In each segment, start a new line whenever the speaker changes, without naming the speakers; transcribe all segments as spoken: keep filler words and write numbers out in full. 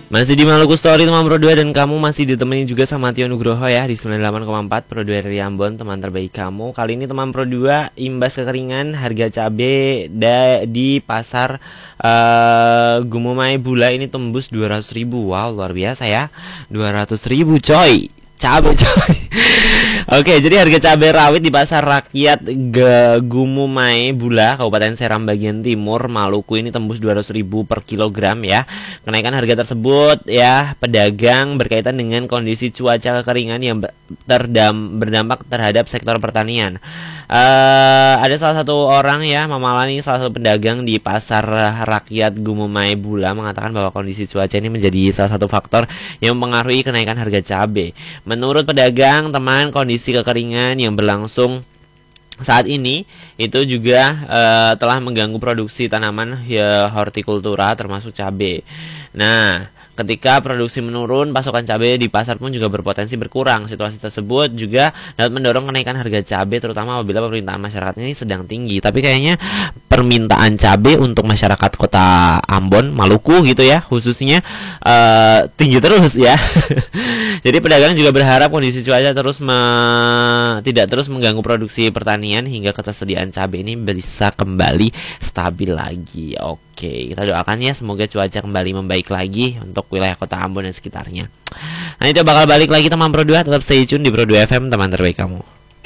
Masih di Maluku Story teman Pro dua, dan kamu masih ditemani juga sama Tio Nugroho ya di sembilan puluh delapan koma empat Pro dua dari Ambon, teman terbaik kamu. Kali ini teman Pro dua, imbas kekeringan harga cabai da di pasar uh, Gumumai Bula ini tembus dua ratus ribu. Wow, luar biasa ya. dua ratus ribu coy. Cabai coy. Oke, jadi harga cabai rawit di pasar rakyat Gumumai Bula, Kabupaten Seram bagian timur Maluku ini tembus dua ratus ribu per kilogram ya. Kenaikan harga tersebut ya pedagang berkaitan dengan kondisi cuaca kekeringan yang terdam, berdampak terhadap sektor pertanian. Uh, ada salah satu orang ya, Mamalani, salah satu pedagang di pasar rakyat Gumumai Bula, mengatakan bahwa kondisi cuaca ini menjadi salah satu faktor yang mempengaruhi kenaikan harga cabai. Menurut pedagang, teman, kondisi kekeringan yang berlangsung saat ini itu juga uh, telah mengganggu produksi tanaman ya, hortikultura termasuk cabai. Nah, ketika produksi menurun, pasokan cabai di pasar pun juga berpotensi berkurang. Situasi tersebut juga dapat mendorong kenaikan harga cabai, terutama apabila permintaan masyarakatnya ini sedang tinggi. Tapi kayaknya permintaan cabai untuk masyarakat kota Ambon, Maluku gitu ya, khususnya uh, tinggi terus ya. Jadi pedagang juga berharap kondisi cuaca terus me tidak terus mengganggu produksi pertanian hingga ketersediaan cabai ini bisa kembali stabil lagi. Oke, kita doakan ya semoga cuaca kembali membaik lagi untuk wilayah kota Ambon dan sekitarnya. Nah, itu bakal balik lagi teman Pro dua, tetap stay tune di Pro dua F M, teman terbaik kamu.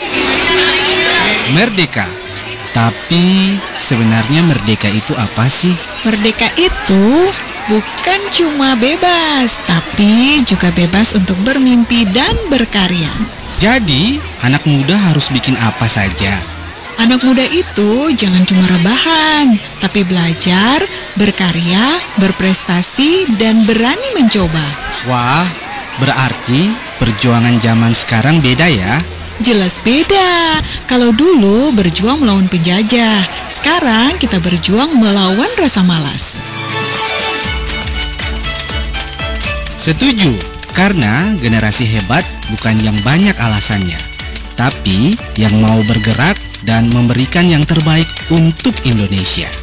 Merdeka. Tapi sebenarnya merdeka itu apa sih?
Merdeka itu bukan cuma bebas, tapi juga bebas untuk bermimpi dan berkarya.
Jadi, anak muda harus bikin apa saja?
Anak muda itu jangan cuma rebahan, tapi belajar, berkarya, berprestasi, dan berani mencoba.
Wah, berarti perjuangan zaman sekarang beda ya?
Jelas beda. Kalau dulu berjuang melawan penjajah, sekarang kita berjuang melawan rasa malas.
Setuju, karena generasi hebat bukan yang banyak alasannya, tapi yang mau bergerak dan memberikan yang terbaik untuk Indonesia.